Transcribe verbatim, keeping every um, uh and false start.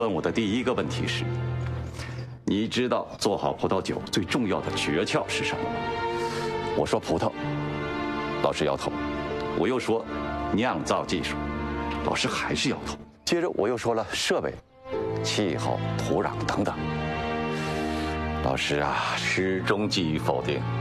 问我的第一个问题是：你知道做好葡萄酒最重要的诀窍是什么吗？我说葡萄，老师摇头。我又说酿造技术，老师还是摇头。接着我又说了设备、气候、土壤等等，老师啊始终给予否定。